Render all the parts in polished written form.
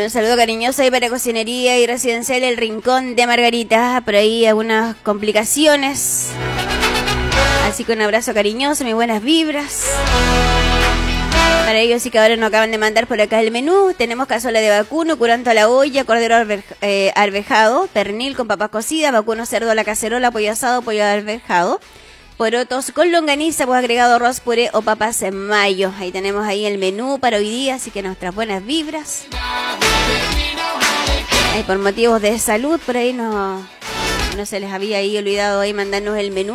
Bueno, un saludo cariñoso ahí para Cocinería y Residencial El Rincón de Margarita. Por ahí algunas complicaciones. Así que un abrazo cariñoso, mis buenas vibras. Para ellos sí que ahora nos acaban de mandar por acá el menú. Tenemos cazuela de vacuno, curanto a la olla, cordero arvejado, pernil con papas cocidas, vacuno cerdo a la cacerola, pollo asado, pollo arvejado, porotos con longaniza, pues agregado arroz, puré o papas en mayo. Ahí tenemos ahí el menú para hoy día, así que nuestras buenas vibras. Por motivos de salud, por ahí no se les había ahí olvidado ahí mandarnos el menú.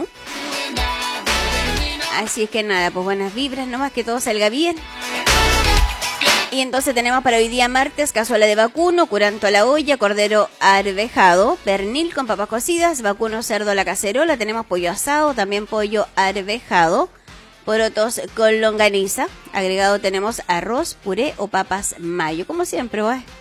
Así es que nada, pues buenas vibras, nomás que todo salga bien. Y entonces tenemos para hoy día martes cazuela de vacuno, curanto a la olla, cordero arvejado, pernil con papas cocidas, vacuno cerdo a la cacerola, tenemos pollo asado, también pollo arvejado, porotos con longaniza, agregado tenemos arroz, puré o papas mayo, como siempre,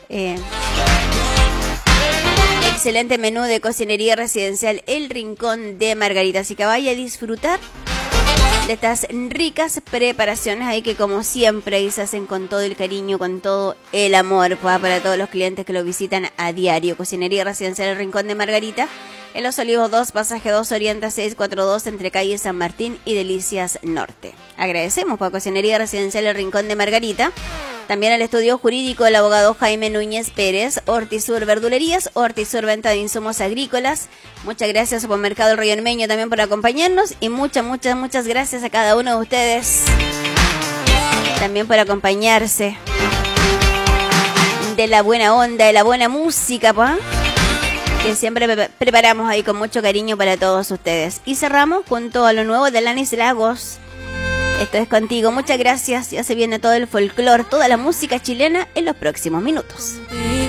excelente menú de Cocinería Residencial El Rincón de Margarita, así que vaya a disfrutar de estas ricas preparaciones ahí que como siempre ahí se hacen con todo el cariño, con todo el amor para todos los clientes que lo visitan a diario. Cocinería Residencial El Rincón de Margarita, en Los Olivos 2, pasaje 2, Orienta 642, entre calle San Martín y Delicias Norte. Agradecemos por Cocinería Residencial El Rincón de Margarita. También al estudio jurídico del abogado Jaime Núñez Pérez, Hortisur Verdulerías, Hortisur Venta de Insumos Agrícolas. Muchas gracias Supermercado El Río Ormeño también por acompañarnos y muchas gracias a cada uno de ustedes también por acompañarse de la buena onda, de la buena música, que siempre preparamos ahí con mucho cariño para todos ustedes. Y cerramos junto a lo nuevo de Alanis Lagos. Esto es contigo, muchas gracias. Ya se viene todo el folclore, toda la música chilena en los próximos minutos.